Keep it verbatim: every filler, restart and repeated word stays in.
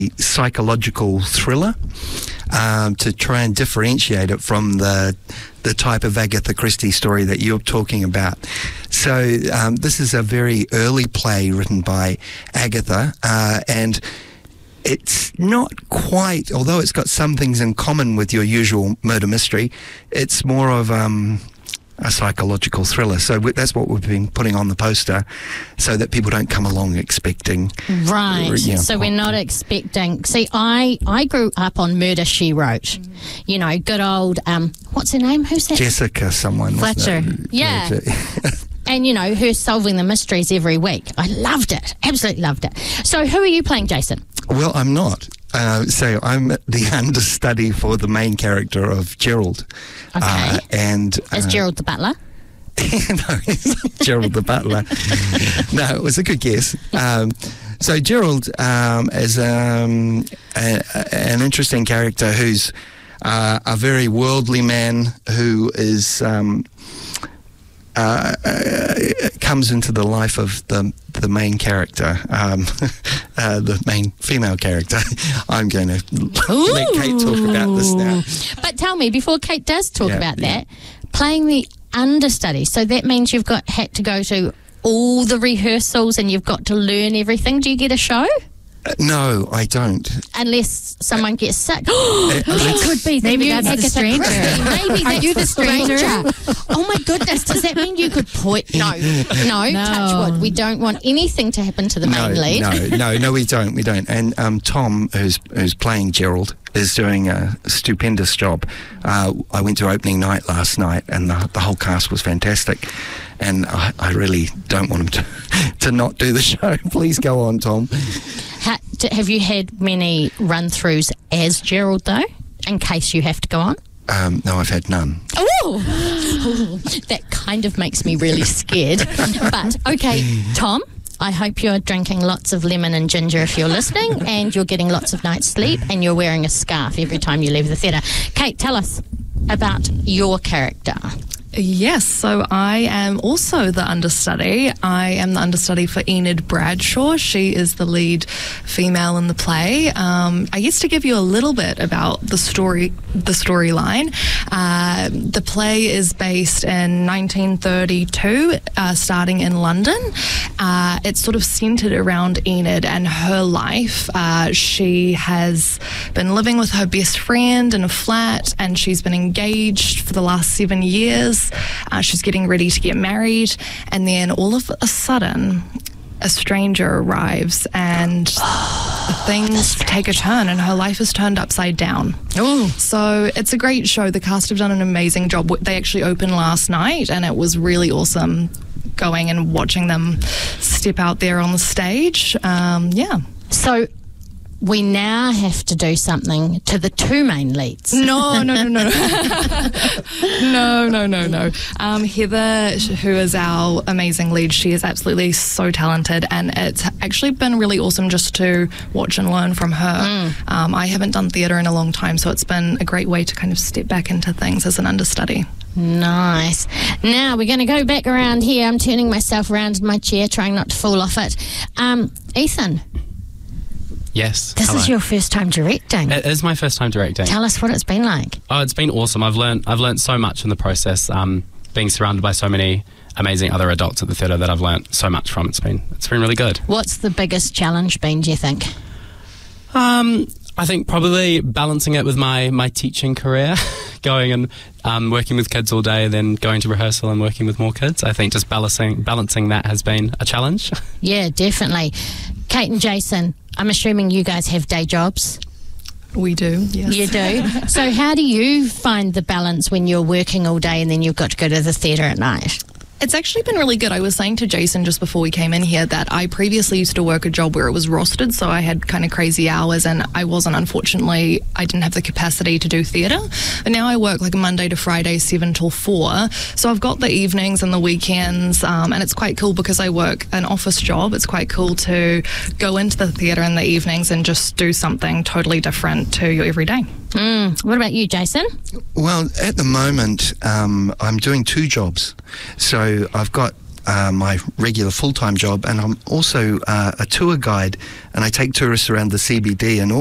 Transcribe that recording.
psychological thriller um, to try and differentiate it from the the type of Agatha Christie story that you're talking about. So um, this is a very early play written by Agatha, uh, and it's not quite, although it's got some things in common with your usual murder mystery, it's more of um, a psychological thriller. So we, that's what we've been putting on the poster so that people don't come along expecting. Right. You know, so we're not expecting. See, I, I grew up on Murder, She Wrote. Mm. You know, good old, um, what's her name? Who's that? Jessica someone. Fletcher. Yeah. Fletcher. And, you know, her solving the mysteries every week. I loved it. Absolutely loved it. So who are you playing, Jason? Well, I'm not. Uh, so I'm the understudy for the main character of Gerald. Okay. Uh, and uh, Is Gerald the butler? No, it's not Gerald the butler. No, it was a good guess. Um, so Gerald um, is um, a, a, an interesting character who's uh, a very worldly man who is... Um, Uh, uh, comes into the life of the the main character, um, uh, the main female character. I'm going to let Kate talk about this now. But tell me, before Kate does talk yeah, about yeah. that, playing the understudy, so that means you've got had to go to all the rehearsals and you've got to learn everything. Do you get a show? Uh, no, I don't. Unless someone gets sick. It could be. Maybe new that's the stranger. Maybe that's you the stranger? Oh my goodness! Does that mean you could point? No, no, no. Touch wood. We don't want anything to happen to the no, main lead. No, no, no, we don't. We don't. And um, Tom, who's who's playing Gerald, is doing a stupendous job. Uh, I went to opening night last night, and the, the whole cast was fantastic. And I, I really don't want him to to not do the show. Please go on, Tom. Ha, d- have you had many run-throughs as Gerald, though, in case you have to go on? Um, no, I've had none. Oh, that kind of makes me really scared. But, okay, Tom, I hope you're drinking lots of lemon and ginger if you're listening, and you're getting lots of night's sleep, and you're wearing a scarf every time you leave the theatre. Kate, tell us about your character. Yes, so I am also the understudy. I am the understudy for Enid Bradshaw. She is the lead female in the play. Um, I guess to give you a little bit about the story, the storyline. Uh, the play is based in nineteen thirty-two, uh, starting in London. Uh, it's sort of centered around Enid and her life. Uh, she has been living with her best friend in a flat, and she's been engaged for the last seven years. Uh, she's getting ready to get married, and then all of a sudden a stranger arrives and oh, things take a turn and her life is turned upside down. Oh. So it's a great show. The cast have done an amazing job. They actually opened last night, and it was really awesome going and watching them step out there on the stage. Um, yeah. So we now have to do something to the two main leads. No, no, no, no. no, no, no, no. Um, Heather, who is our amazing lead, she is absolutely so talented, and it's actually been really awesome just to watch and learn from her. Mm. Um, I haven't done theatre in a long time, so it's been a great way to kind of step back into things as an understudy. Nice. Now we're going to go back around here. I'm turning myself around in my chair, trying not to fall off it. Um, Ethan. Yes. This hello. is your first time directing. It is my first time directing. Tell us what it's been like. Oh, it's been awesome. I've learned I've learned so much in the process. Um, being surrounded by so many amazing other adults at the theatre that I've learned so much from. It's been it's been really good. What's the biggest challenge been, do you think? Um, I think probably balancing it with my my teaching career, going and um, working with kids all day, then going to rehearsal and working with more kids. I think just balancing balancing that has been a challenge. Yeah, definitely. Kate and Jason, I'm assuming you guys have day jobs. We do, yes. You do? So how do you find the balance when you're working all day and then you've got to go to the theatre at night? It's actually been really good. I was saying to Jason just before we came in here that I previously used to work a job where it was rostered, so I had kind of crazy hours, and I wasn't, unfortunately, I didn't have the capacity to do theatre. But now I work like Monday to Friday, seven till four. So I've got the evenings and the weekends, um, and it's quite cool because I work an office job. It's quite cool to go into the theatre in the evenings and just do something totally different to your everyday. Mm. What about you, Jason? Well, at the moment, um, I'm doing two jobs. So I've got uh, my regular full-time job, and I'm also uh, a tour guide, and I take tourists around the C B D and